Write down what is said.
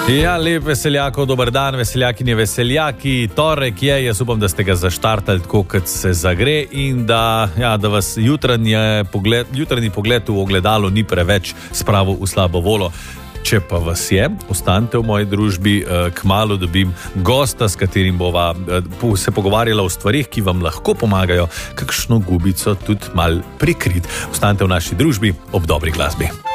Ja, lep veseljakov, dober dan, veseljakinje, veseljaki. Torek je, jaz upam, da ste ga zaštartali tako, kot se zagre in da vas jutranji pogled v ogledalo ni preveč spravil v slabo volo. Če pa vas je, ostanite v moji družbi, kmalu dobim gosta, s katerim bova se pogovarjala o stvarih, ki vam lahko pomagajo kakšno gubico tudi mal prikrit. Ostanite v naši družbi ob dobri glasbi.